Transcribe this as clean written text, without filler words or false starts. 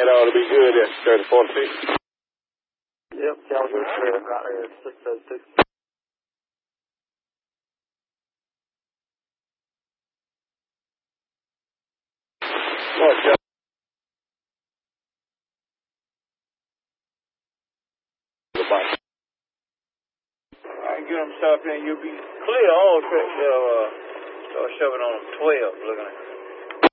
that ought to be good at 3046. Yep, Calgary Trail, got there at 6:06. North Jeff. Goodbye. I can get them stopped in. You'll be clear all trip. They'll start shoving on 12, looking at